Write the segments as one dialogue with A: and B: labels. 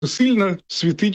A: сильно світить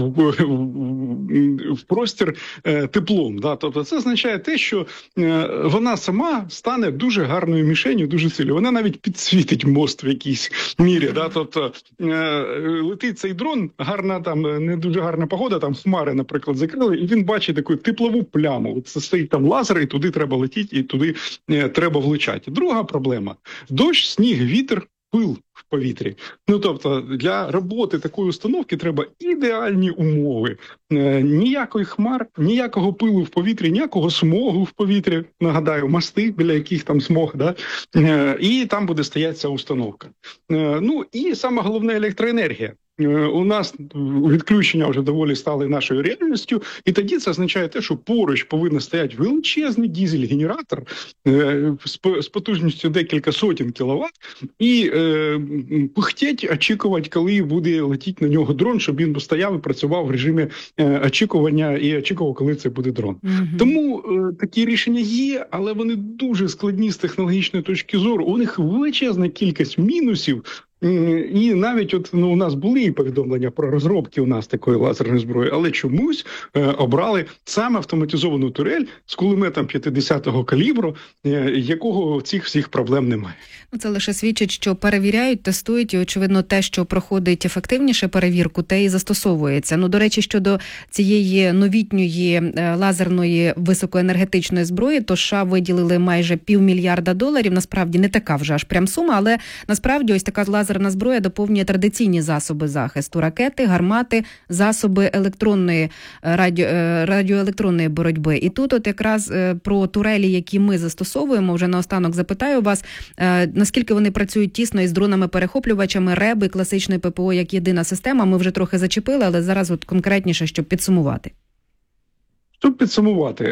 A: в простір теплом. Да? Тобто це означає те, що вона сама стане дуже гарною мішенью, дуже сильно. Вона навіть підсвітить мост в якійсь мірі. Да? Тобто летить цей дрон, гарна там, не дуже гарна погода, там хмари, наприклад, закрили, і він бачить таку теплову пляму. Це стоїть там лазер, і туди треба летіти, і туди треба влучати. Друга проблема – дощ, сніг, вітер, пил в повітрі. Ну, тобто, для роботи такої установки треба ідеальні умови. Ніякої хмар, ніякого пилу в повітрі, ніякого смогу в повітрі. Нагадаю, мости, біля яких там смог, да? І там буде стояти ця установка. Ну, і саме головне – електроенергія. У нас відключення вже доволі стали нашою реальністю, і тоді це означає те, що поруч повинен стояти величезний дизель-генератор з потужністю декілька сотень кіловат і пихтеть, очікувати, коли буде летіти на нього дрон, щоб він стояв і працював в режимі очікування і очікував, коли це буде дрон. Тому такі рішення є, але вони дуже складні з технологічної точки зору. У них величезна кількість мінусів. І навіть у нас були повідомлення про розробки у нас такої лазерної зброї, але чомусь обрали саме автоматизовану турель з кулеметом 50-го калібру, якого цих всіх проблем немає.
B: Це лише свідчить, що перевіряють, тестують, і, очевидно, те, що проходить ефективніше перевірку, те і застосовується. До речі, щодо цієї новітньої лазерної високоенергетичної зброї, то США виділили майже $500 мільярда. Насправді не така вже аж прям сума, але насправді ось така лазерна зброя доповнює традиційні засоби захисту: ракети, гармати, засоби електронної, радіоелектронної боротьби. І тут от якраз про турелі, які ми застосовуємо, вже наостанок запитаю вас, наскільки вони працюють тісно із дронами-перехоплювачами, РЕБ і класичною ППО як єдина система. Ми вже трохи зачепили, але зараз от конкретніше, щоб підсумувати.
A: Щоб підсумувати,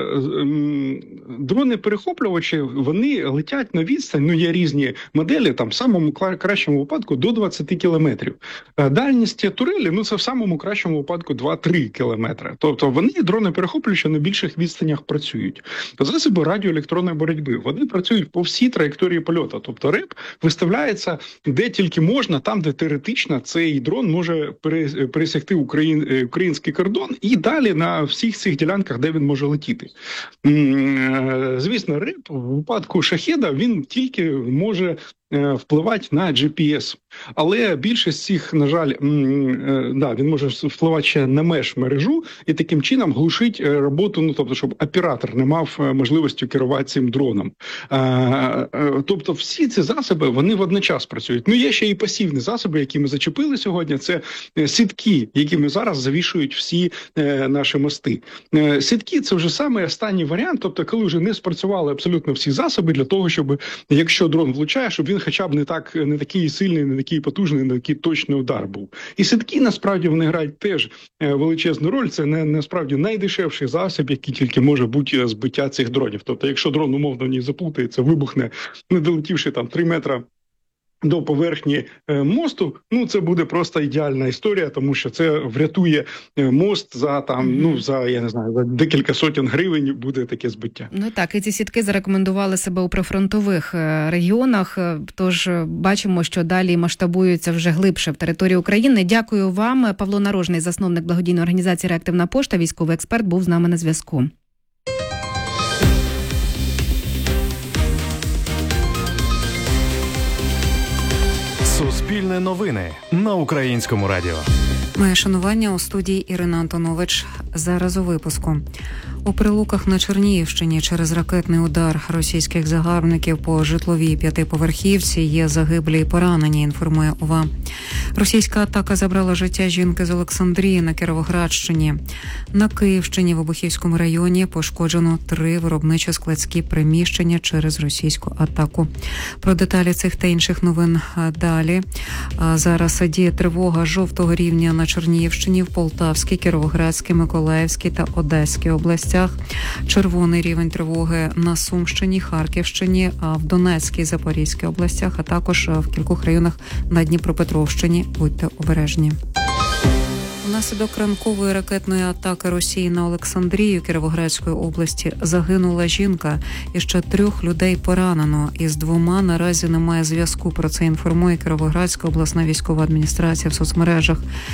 A: дрони-перехоплювачі, вони летять на відстань, є різні моделі, там в самому кращому випадку до 20 кілометрів. Дальність турелі, це в самому кращому випадку 2-3 кілометри. Тобто вони, дрони-перехоплювачі, на більших відстанях працюють. Засоби радіоелектронної боротьби, вони працюють по всій траєкторії польоту. Тобто РЕБ виставляється де тільки можна, там, де теоретично цей дрон може пересягти український кордон і далі на всіх цих ділянках, де він може летіти. Звісно, РЕБ в випадку шахеда, він тільки може впливати на GPS. Але більшість цих, на жаль, він може впливати ще на меж-мережу і таким чином глушить роботу, тобто, щоб оператор не мав можливості керувати цим дроном. Тобто всі ці засоби, вони водночас працюють. Є ще і пасивні засоби, які ми зачепили сьогодні. Це сітки, якими зараз завішують всі наші мости. Сітки – це вже саме останній варіант, тобто, коли вже не спрацювали абсолютно всі засоби для того, щоб, якщо дрон влучає, щоб він хоча б не такий сильний, не такий потужний, не такий точний удар був. І сітки, насправді, вони грають теж величезну роль. Це насправді найдешевший засіб, який тільки може бути збиття цих дронів. Тобто, якщо дрон умовно в ній заплутається, вибухне, не долетівши 3 метри до поверхні мосту, це буде просто ідеальна історія, тому що це врятує мост за я не знаю, за декілька сотень гривень буде таке збиття.
B: Так, і ці сітки зарекомендували себе у прифронтових регіонах, тож бачимо, що далі масштабуються вже глибше в території України. Дякую вам. Павло Нарожний, засновник благодійної організації «Реактивна пошта», військовий експерт, був з нами на зв'язку.
C: Суспільне новини на Українському радіо.
D: Моє шанування, у студії Ірина Антонович. Зараз у випуску. У Прилуках на Чернігівщині через ракетний удар російських загарбників по житловій 5-поверхівці є загиблі і поранені, інформує ОВА. Російська атака забрала життя жінки з Олександрії на Кіровоградщині. На Київщині в Обухівському районі пошкоджено 3 виробничо-складські приміщення через російську атаку. Про деталі цих та інших новин далі. Зараз діє тривога жовтого рівня на Чернігівщині, в Полтавській, Кіровоградській, Миколаївській та Одеській областях. Червоний рівень тривоги на Сумщині, Харківщині, в Донецькій, Запорізькій областях, а також в кількох районах на Дніпропетровщині. Будьте обережні. Внаслідок ранкової ракетної атаки Росії на Олександрію Кіровоградської області загинула жінка і ще 3 людей поранено. Із 2 наразі немає зв'язку. Про це інформує Кіровоградська обласна військова адміністрація в соцмережах.